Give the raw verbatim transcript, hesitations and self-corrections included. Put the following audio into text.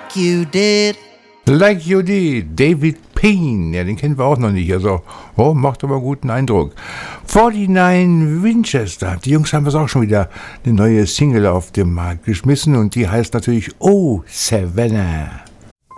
like you did. Like You Did, David Payne, ja, den kennen wir auch noch nicht, also, oh, macht aber guten Eindruck. neunundvierzig Winchester, die Jungs haben es auch schon wieder eine neue Single auf den Markt geschmissen und die heißt natürlich Oh, Savannah.